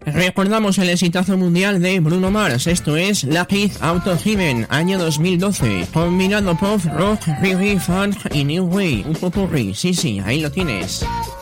Recordamos el exitazo mundial de Bruno Mars. Esto es Lucky Out of Heaven, año 2012. Combinando pop, rock, reggae, funk y new wave. Un popurrí, sí, ahí lo tienes.